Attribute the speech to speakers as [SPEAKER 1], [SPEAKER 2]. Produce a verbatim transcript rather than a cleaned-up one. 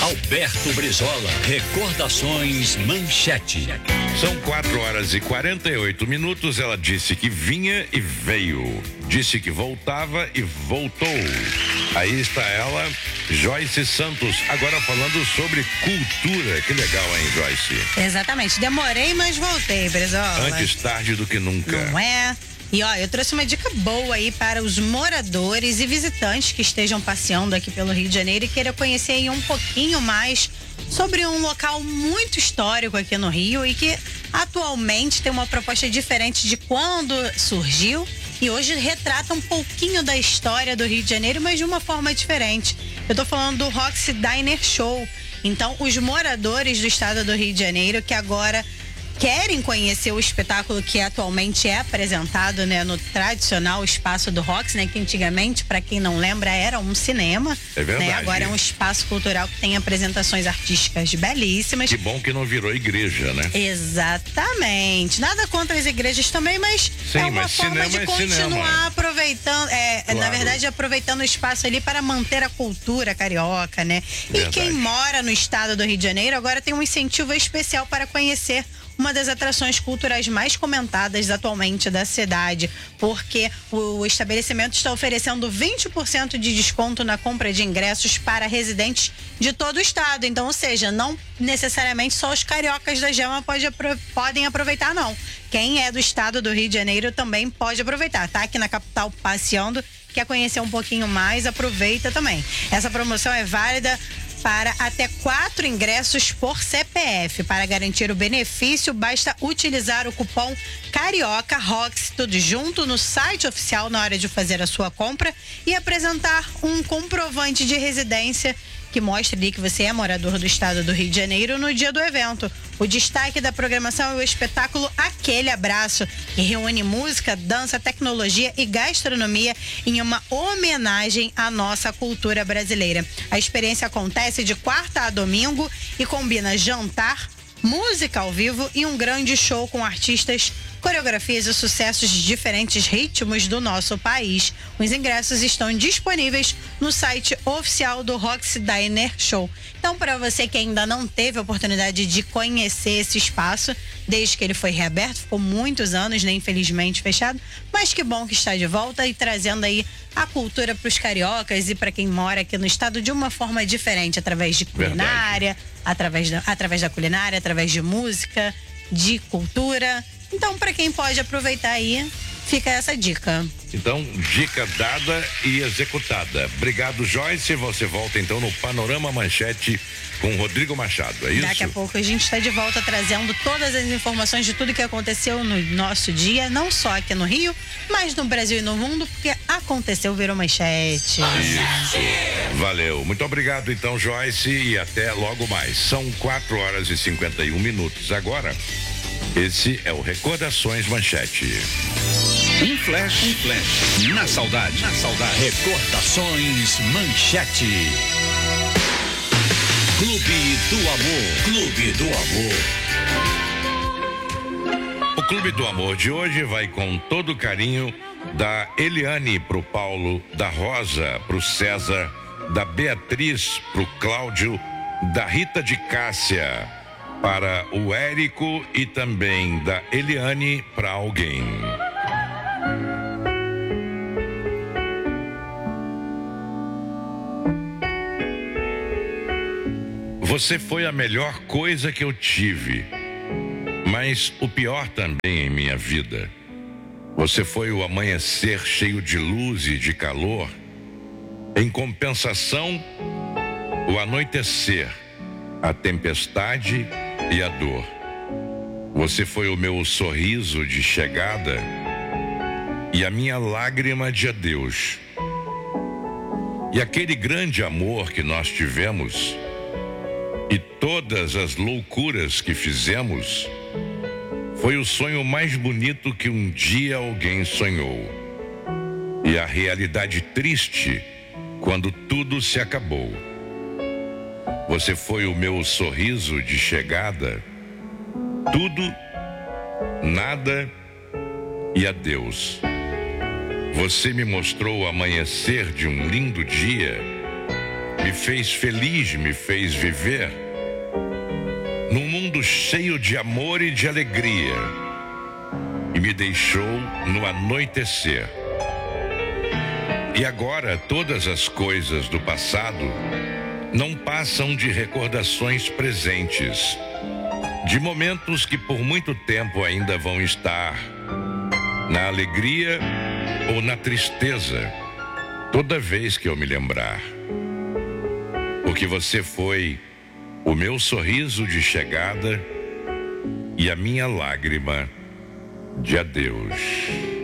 [SPEAKER 1] Alberto Brizola, Recordações Manchete.
[SPEAKER 2] São quatro horas e quarenta e oito minutos. Ela disse que vinha e veio. Disse que voltava e voltou. Aí está ela, Joyce Santos, agora falando sobre cultura. Que legal, hein, Joyce?
[SPEAKER 3] Exatamente. Demorei, mas voltei, Brizola.
[SPEAKER 2] Antes tarde do que nunca.
[SPEAKER 3] Não é? E ó, eu trouxe uma dica boa aí para os moradores e visitantes que estejam passeando aqui pelo Rio de Janeiro e queiram conhecer aí um pouquinho mais sobre um local muito histórico aqui no Rio e que atualmente tem uma proposta diferente de quando surgiu e hoje retrata um pouquinho da história do Rio de Janeiro, mas de uma forma diferente. Eu tô falando do Roxy Diner Show. Então, os moradores do estado do Rio de Janeiro que agora querem conhecer o espetáculo que atualmente é apresentado, né, no tradicional espaço do Roxy, né, que antigamente, para quem não lembra, era um cinema.
[SPEAKER 2] É verdade.
[SPEAKER 3] Né, agora é um espaço cultural que tem apresentações artísticas belíssimas.
[SPEAKER 2] Que bom que não virou igreja, né?
[SPEAKER 3] Exatamente. Nada contra as igrejas também, mas
[SPEAKER 2] Sim,
[SPEAKER 3] é uma
[SPEAKER 2] mas
[SPEAKER 3] forma de
[SPEAKER 2] é
[SPEAKER 3] continuar
[SPEAKER 2] cinema.
[SPEAKER 3] aproveitando, é,
[SPEAKER 2] Claro.
[SPEAKER 3] na verdade, aproveitando o espaço ali para manter a cultura carioca, né?
[SPEAKER 2] Verdade.
[SPEAKER 3] E quem mora no estado do Rio de Janeiro agora tem um incentivo especial para conhecer uma das atrações culturais mais comentadas atualmente da cidade, porque o estabelecimento está oferecendo vinte por cento de desconto na compra de ingressos para residentes de todo o estado. Então, ou seja, não necessariamente só os cariocas da Gema pode, podem aproveitar, não. Quem é do estado do Rio de Janeiro também pode aproveitar. Tá aqui na capital passeando, quer conhecer um pouquinho mais, aproveita também. Essa promoção é válida para até quatro ingressos por C P F. Para garantir o benefício, basta utilizar o cupom Carioca Roxy, tudo junto, no site oficial na hora de fazer a sua compra e apresentar um comprovante de residência que mostre ali que você é morador do estado do Rio de Janeiro no dia do evento. O destaque da programação é o espetáculo Aquele Abraço, que reúne música, dança, tecnologia e gastronomia em uma homenagem à nossa cultura brasileira. A experiência acontece de quarta a domingo e combina jantar, música ao vivo e um grande show com artistas, coreografias e sucessos de diferentes ritmos do nosso país. Os ingressos estão disponíveis no site oficial do Roxy Diner Show. Então, para você que ainda não teve a oportunidade de conhecer esse espaço, desde que ele foi reaberto, ficou muitos anos, né, infelizmente fechado, mas que bom que está de volta e trazendo aí a cultura para os cariocas e para quem mora aqui no estado de uma forma diferente, através de culinária, através da, através da culinária, através de música, de cultura. Então, para quem pode aproveitar aí, fica essa dica.
[SPEAKER 2] Então, dica dada e executada. Obrigado, Joyce. Você volta então no Panorama Manchete com o Rodrigo Machado, é isso?
[SPEAKER 3] Daqui a pouco a gente está de volta trazendo todas as informações de tudo que aconteceu no nosso dia, não só aqui no Rio, mas no Brasil e no mundo, porque aconteceu, virou manchete.
[SPEAKER 2] Isso. Valeu. Muito obrigado então, Joyce, e até logo mais. São quatro horas e cinquenta e um minutos agora. Esse é o Recordações Manchete.
[SPEAKER 1] Um flash, um flash, na saudade, na saudade. Recordações Manchete. Clube do Amor, Clube do Amor.
[SPEAKER 2] O Clube do Amor de hoje vai com todo o carinho da Eliane pro Paulo, da Rosa pro César, da Beatriz pro Cláudio, da Rita de Cássia para o Érico e também da Eliane para alguém. Você foi a melhor coisa que eu tive, mas o pior também em minha vida. Você foi o amanhecer cheio de luz e de calor. Em compensação, o anoitecer, a tempestade e a dor. Você foi o meu sorriso de chegada e a minha lágrima de adeus. E aquele grande amor que nós tivemos e todas as loucuras que fizemos foi o sonho mais bonito que um dia alguém sonhou. E a realidade triste quando tudo se acabou. Você foi o meu sorriso de chegada, tudo, nada e adeus. Você me mostrou o amanhecer de um lindo dia me fez feliz, me fez viver num mundo cheio de amor e de alegria, e me deixou no anoitecer. E agora todas as coisas do passado não passam de recordações presentes, de momentos que por muito tempo ainda vão estar na alegria ou na tristeza, toda vez que eu me lembrar. Porque você foi o meu sorriso de chegada e a minha lágrima de adeus.